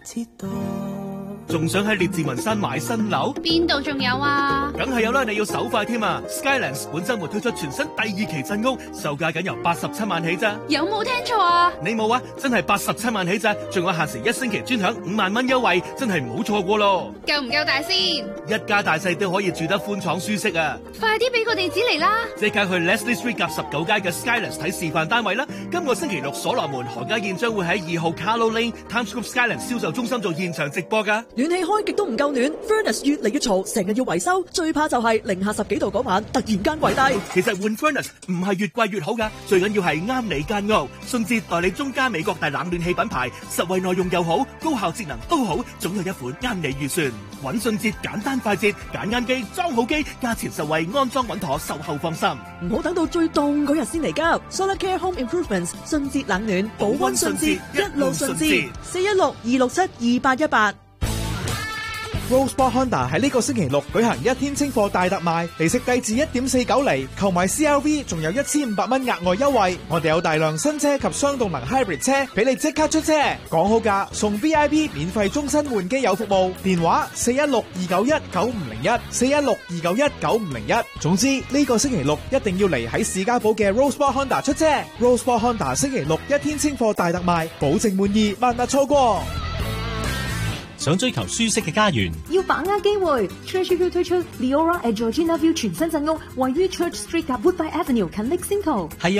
仲想喺列治文山買新樓？ 邊度仲有啊？ 梗係有啦，你要手快添啊 ！Skylands 本周末推出全新第2期鎮屋，售價僅由87萬起咋？ 有冇聽錯啊？ 你冇啊，真係87萬起咋，仲有限時1星期專享5萬蚊優惠，真係唔好錯過咯！ 夠唔夠大先？ 一家大細都可以住得寬敞舒適啊！ 快啲俾個地址嚟啦！ 即刻去 Leslie Street 夾19街嘅 Skylands 睇示範單位啦！今個星期六所羅門何家燕將會喺2號 Carlo Lane Times Square Skylands 銷售中心做現場直播噶。 暖氣開極都唔夠暖 ，Furnace 越嚟越嘈，成日要維修，最怕就係零下10幾度嗰晚突然間跪低。 其實換 Furnace 唔係越貴越好噶，最緊要係啱你間屋。順治代理中加美國大冷暖氣品牌，實惠內用又好，高效節能都好，總有一款啱你預算。揾順治簡單快捷，揀啱機裝好機，價錢實惠，安裝穩妥，售後放心。 唔好等到最凍嗰日先嚟交。Solar Care Home Improvements 順治冷暖保溫順治，一路順治。416-267-2818。 Rosebud Honda 喺呢個星期六舉行1天清貨大特賣，利息低至 1.49 厘，購買 CRV 仲有1500蚊額外優惠。我哋有大量新車及雙動能 hybrid 車俾你即刻出車，講好價送 VIP 免費終身換機油服務，電話416-291-9501 416-291-9501。總之呢個星期六一定要嚟喺士嘉堡嘅 Rosebud Honda 出車。Rosebud Honda 星期六1天清貨大特賣，保證滿意，萬勿錯過。 想追求舒適嘅家園， 要把握機會。Church View 推出 Leora at Georgina View 全新鎮屋，位於 Church Street 及 Woodbine Avenue 近 Lexington。 係